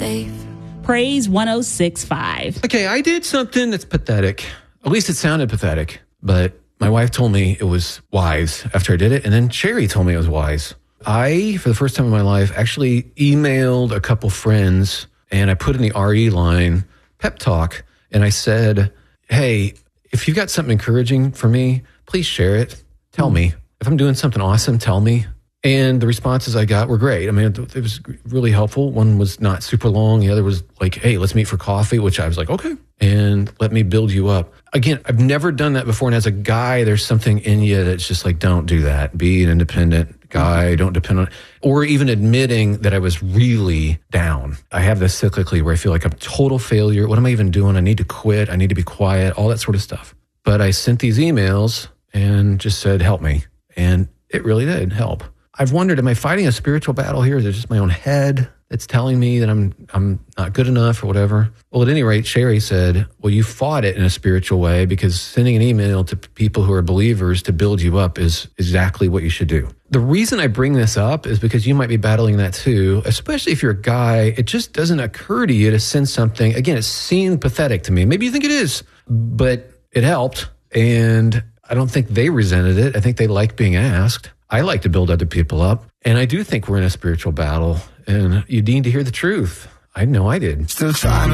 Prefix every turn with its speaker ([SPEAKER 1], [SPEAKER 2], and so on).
[SPEAKER 1] safe.
[SPEAKER 2] Praise 106.5.
[SPEAKER 3] Okay, I did something that's pathetic. At least it sounded pathetic. But my wife told me it was wise after I did it. And then Sherry told me it was wise. I, for the first time in my life, actually emailed a couple friends and I put in the RE line pep talk. And I said, hey, if you've got something encouraging for me, please share it. Tell me. If I'm doing something awesome, tell me. And the responses I got were great. I mean, it was really helpful. One was not super long. The other was like, hey, let's meet for coffee, which I was like, okay. And let me build you up. Again, I've never done that before. And as a guy, there's something in you that's just like, don't do that. Be an independent guy. Don't depend on, or even admitting that I was really down. I have this cyclically where I feel like I'm a total failure. What am I even doing? I need to quit. I need to be quiet, all that sort of stuff. But I sent these emails and just said, help me. And it really did help. I've wondered, am I fighting a spiritual battle here? Is it just my own head that's telling me that I'm not good enough or whatever? Well, at any rate, Sherry said, well, you fought it in a spiritual way because sending an email to people who are believers to build you up is exactly what you should do. The reason I bring this up is because you might be battling that too, especially if you're a guy. It just doesn't occur to you to send something. Again, it seemed pathetic to me. Maybe you think it is, but it helped. And I don't think they resented it. I think they like being asked. I like to build other people up. And I do think we're in a spiritual battle. And you need to hear the truth. I know I did.
[SPEAKER 4] Still trying to